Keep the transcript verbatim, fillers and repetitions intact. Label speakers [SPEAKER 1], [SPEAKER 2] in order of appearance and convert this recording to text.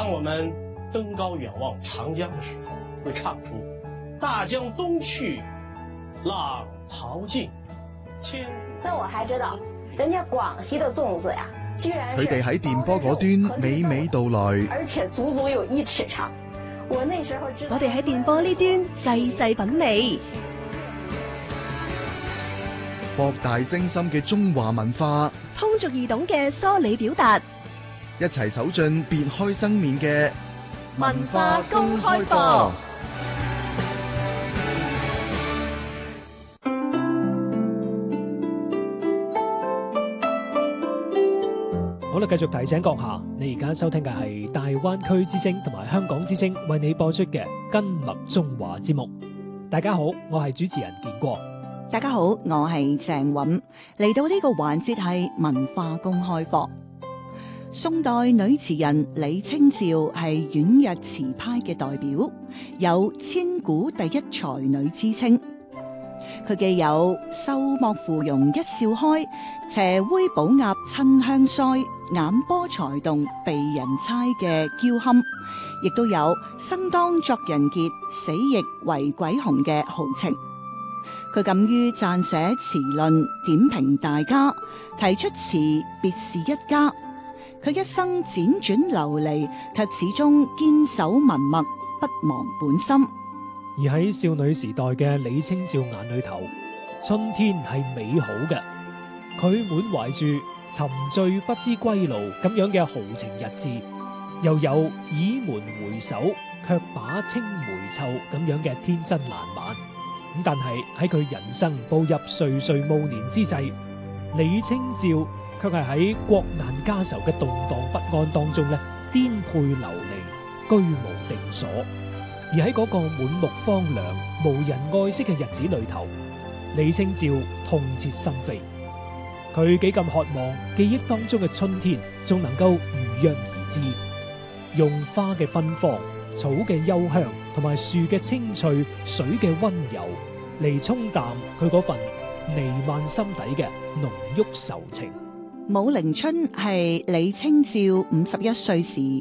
[SPEAKER 1] 当我们登高远望长江的时候，会唱出大江东去，浪淘尽，千古。
[SPEAKER 2] 那我还知道，人家廣西的粽子呀，居然
[SPEAKER 3] 佢哋喺電波嗰端娓娓道來，
[SPEAKER 2] 而且足足有一尺長。我那時候知道，
[SPEAKER 4] 我哋喺電波呢端細細品味，
[SPEAKER 3] 博大精深嘅中華文化，
[SPEAKER 4] 通俗易懂嘅梳理表達，
[SPEAKER 3] 一齊走進別開生面嘅
[SPEAKER 4] 文化公開課。
[SPEAKER 5] 好啦，繼續提醒閣下，你而家收聽嘅係大灣區之聲同埋香港之聲為你播出嘅根脈中華節目。大家好，我係主持人建國。
[SPEAKER 4] 大家好，我係鄭韻。嚟到呢個環節係文化公開課。宋代女詞人李清照係婉約詞派嘅代表，有千古第一才女之稱。佢既有秀莫芙蓉一笑開，斜揹寶鴨親香腮，眼波才動被人猜嘅嬌憨，亦都有生當作人傑，死亦為鬼雄嘅豪情。佢敢於撰寫詞論，點評大家，提出詞別是一家。佢一生輾轉流離，卻始終堅守文墨，不忘本心。
[SPEAKER 5] 而喺少女時代嘅李清照眼裏頭，春天係美好嘅。佢滿懷住沉醉不知歸路咁樣嘅豪情逸致，又有倚門回首卻把青梅嗅咁樣嘅天真爛漫。咁但係喺佢人生步入垂垂暮年之際，李清照卻係喺國難家仇嘅動盪不安當中咧，顛沛流離，居無定所。而喺嗰個滿目荒涼、無人愛惜嘅日子裏頭，李清照痛徹心扉。佢幾咁渴望記憶當中嘅春天仲能夠如約而至，用花嘅芬芳、草嘅幽香同埋樹嘅青翠、水嘅溫柔嚟沖淡佢嗰份彌漫心底嘅濃郁愁情。
[SPEAKER 4] 武陵春係李清照五十一歲時